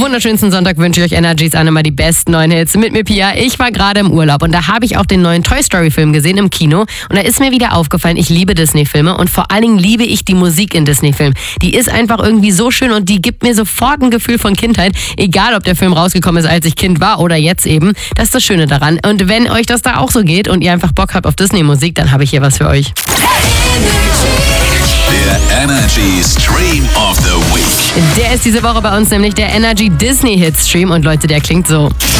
wunderschönsten Sonntag wünsche ich euch Energies an, immer die besten neuen Hits mit mir, Pia. Ich war gerade im Urlaub und da habe ich auch den neuen Toy Story Film gesehen im Kino und da ist mir wieder aufgefallen, ich liebe Disney-Filme und vor allen Dingen liebe ich die Musik in Disney-Filmen. Die ist einfach irgendwie so schön und die gibt mir sofort ein Gefühl von Kindheit, egal ob der Film rausgekommen ist, als ich Kind war oder jetzt eben. Das ist das Schöne daran. Und wenn euch das da auch so geht und ihr einfach Bock habt auf Disney-Musik, dann habe ich hier was für euch. Der Energy Stream of the Week. Der ist diese Woche bei uns nämlich der Energy Disney Hit Stream und Leute, der klingt so.